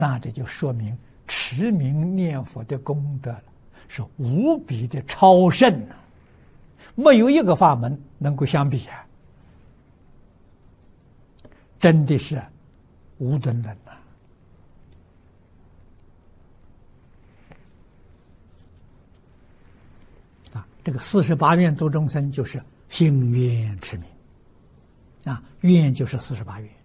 那这就说明持名念佛的功德了，是无比的超胜啊！没有一个法门能够相比啊！真的是无等人呐！这个48愿度众生就是心愿持名啊，愿就是48愿。